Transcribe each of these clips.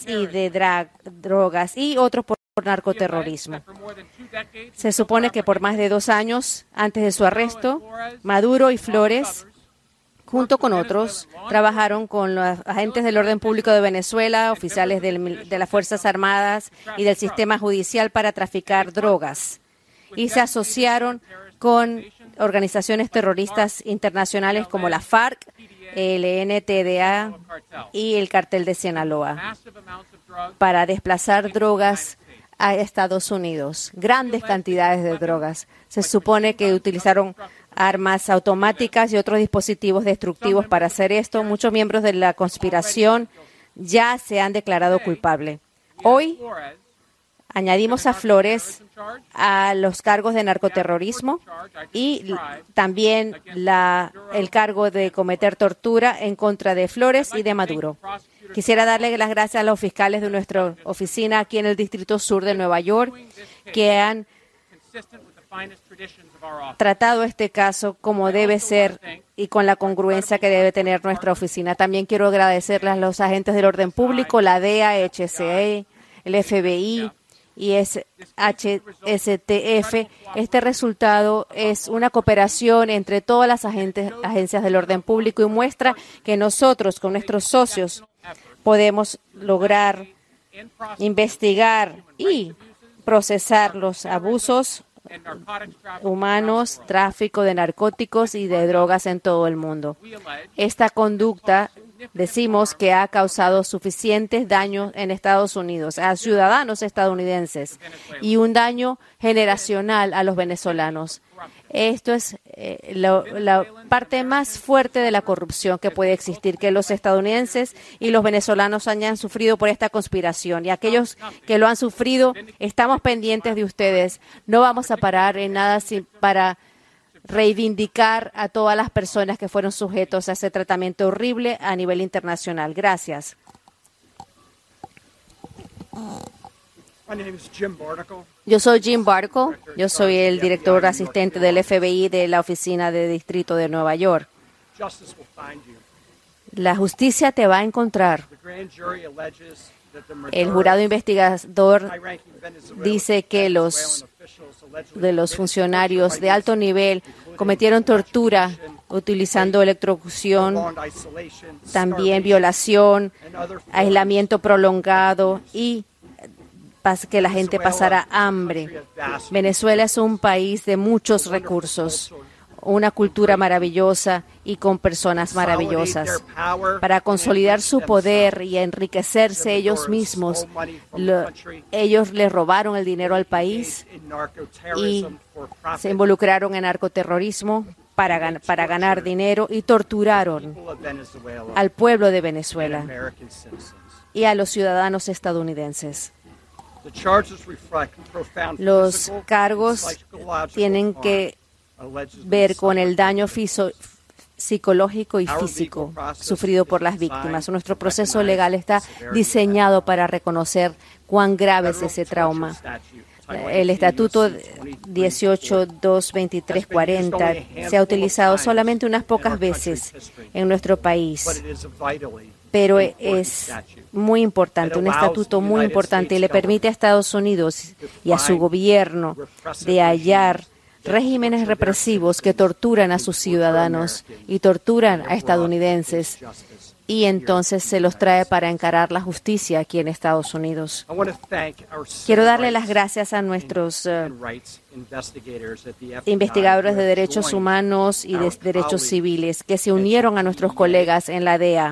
y de drogas y otros por narcoterrorismo. Se supone que por más de 2 años antes de su arresto, Maduro y Flores, junto con otros, trabajaron con los agentes del orden público de Venezuela, oficiales de las Fuerzas Armadas y del sistema judicial para traficar drogas. Y se asociaron con organizaciones terroristas internacionales como la FARC, el NTDA y el Cartel de Sinaloa para desplazar drogas a Estados Unidos. Grandes cantidades de drogas. Se supone que utilizaron armas automáticas y otros dispositivos destructivos para hacer esto. Muchos miembros de la conspiración ya se han declarado culpables. Hoy añadimos a Flores a los cargos de narcoterrorismo y también el cargo de cometer tortura en contra de Flores y de Maduro. Quisiera darle las gracias a los fiscales de nuestra oficina aquí en el Distrito Sur de Nueva York que han tratado este caso como debe ser y con la congruencia que debe tener nuestra oficina. También quiero agradecerles a los agentes del orden público, la DEA, HCA, el FBI y HSTF. Este resultado es una cooperación entre todas las agencias del orden público y muestra que nosotros, con nuestros socios, podemos lograr investigar y procesar los abusos humanos, tráfico de narcóticos y de drogas en todo el mundo. Esta conducta decimos que ha causado suficientes daños en Estados Unidos a ciudadanos estadounidenses y un daño generacional a los venezolanos. Esto es la parte más fuerte de la corrupción que puede existir, que los estadounidenses y los venezolanos hayan sufrido por esta conspiración. Y aquellos que lo han sufrido, estamos pendientes de ustedes. No vamos a parar en nada para reivindicar a todas las personas que fueron sujetos a ese tratamiento horrible a nivel internacional. Gracias. Yo soy Jim Barkle. Yo soy el director asistente del FBI de la Oficina de Distrito de Nueva York. La justicia te va a encontrar. El jurado investigador dice que los funcionarios de alto nivel cometieron tortura utilizando electrocución, también violación, aislamiento prolongado y que la gente pasara hambre. Venezuela es un país de muchos recursos, una cultura maravillosa y con personas maravillosas. Para consolidar su poder y enriquecerse ellos mismos, ellos le robaron el dinero al país y se involucraron en narcoterrorismo para ganar dinero y torturaron al pueblo de Venezuela y a los ciudadanos estadounidenses. Los cargos tienen que ver con el daño psicológico y físico sufrido por las víctimas. Nuestro proceso legal está diseñado para reconocer cuán grave es ese trauma. El Estatuto 18.2.23.40 se ha utilizado solamente unas pocas veces en nuestro país, pero es muy importante, un estatuto muy importante y le permite a Estados Unidos y a su gobierno de hallar regímenes represivos que torturan a sus ciudadanos y torturan a estadounidenses y entonces se los trae para encarar la justicia aquí en Estados Unidos. Quiero darle las gracias a nuestros investigadores de derechos humanos y de derechos civiles que se unieron a nuestros colegas en la DEA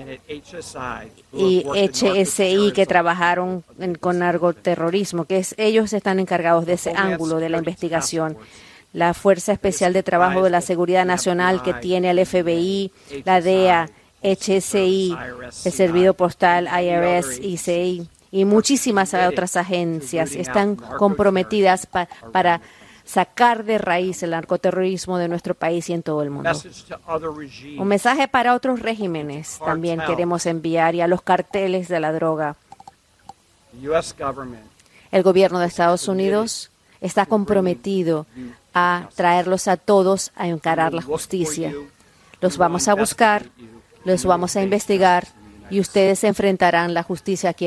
y HSI que trabajaron con narcoterrorismo, ellos están encargados de ese ángulo de la investigación. La Fuerza Especial de Trabajo de la Seguridad Nacional que tiene el FBI, la DEA, HSI, el Servicio Postal, IRS, ICI y muchísimas otras agencias están comprometidas para sacar de raíz el narcoterrorismo de nuestro país y en todo el mundo. Un mensaje para otros regímenes también queremos enviar y a los carteles de la droga. El gobierno de Estados Unidos está comprometido a traerlos a todos a encarar la justicia. Los vamos a buscar, los vamos a investigar y ustedes enfrentarán la justicia aquí